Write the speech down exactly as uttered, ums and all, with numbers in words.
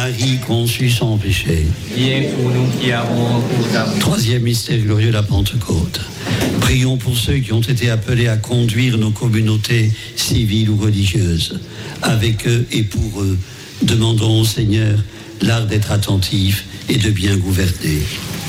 Marie conçue sans péché. Priez pour nous qui avons recours à vous. Troisième mystère glorieux, la Pentecôte. Prions pour ceux qui ont été appelés à conduire nos communautés civiles ou religieuses. Avec eux et pour eux, demandons au Seigneur l'art d'être attentif et de bien gouverner.